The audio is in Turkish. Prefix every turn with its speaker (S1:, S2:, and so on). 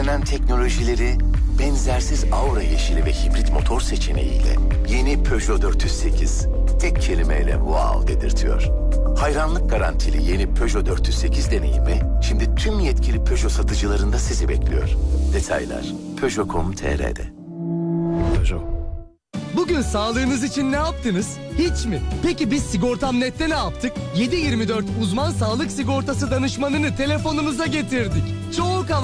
S1: güncellenen teknolojileri, benzersiz aura yeşili ve hibrit motor seçeneğiyle yeni Peugeot 408 tek kelimeyle wow dedirtiyor. Hayranlık garantili yeni Peugeot 408 deneyimi şimdi tüm yetkili Peugeot satıcılarında sizi bekliyor. Detaylar Peugeot.com.tr'de.
S2: Peugeot. Bugün sağlığınız için ne yaptınız? Hiç mi? Peki biz Sigortam.net'te ne yaptık? 7/24 uzman sağlık sigortası danışmanını telefonunuza getirdik. Çok havalı.